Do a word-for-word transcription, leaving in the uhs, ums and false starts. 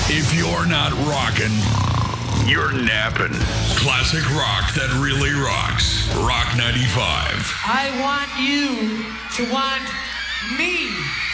If you're not rocking, you're napping. Classic rock that really rocks. Rock ninety-five. I want you to want me.